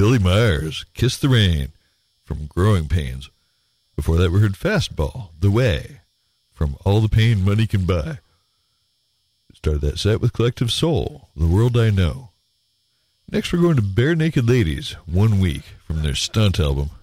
Billy Myers, Kiss the Rain, from Growing Pains. Before that, we heard Fastball, The Way, from All the Pain Money Can Buy. Started that set with Collective Soul, The World I Know. Next, we're going to Bare Naked Ladies, 1 Week, from their Stunt album.